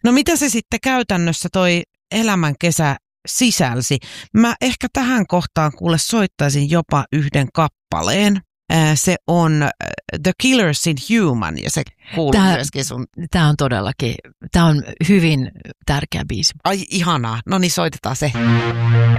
No mitä se sitten käytännössä toi elämän kesä sisälsi? Mä ehkä tähän kohtaan kuule soittaisin jopa yhden kappaleen. Se on The Killers in Human ja se kuuluu myöskin sun. Tämä on todellakin, tämä on hyvin tärkeä biisi. Ai ihanaa, no niin soitetaan se.